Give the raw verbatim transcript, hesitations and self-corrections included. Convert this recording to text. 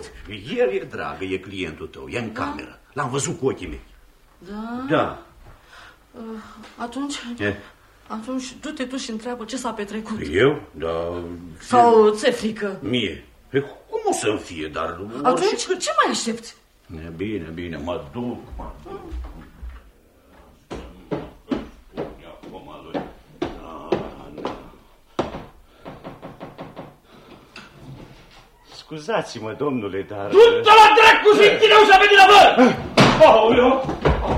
văzut? El e dragă, e clientul tău, e în da? cameră. L-am văzut cu ochii mei. Da? Da. Uh, atunci... E? Atunci du-te tu și întreabă ce s-a petrecut. Eu? Da... Sau ți-e frică? Mie? Pe cum o să-mi fie, dar... Atunci orice... ce mai aștepți? Bine, bine, mă duc, mă duc. Scuzați-mă, domnule, dar... Du-te la dracu, Zintineu, să veni la bă! Aoleu!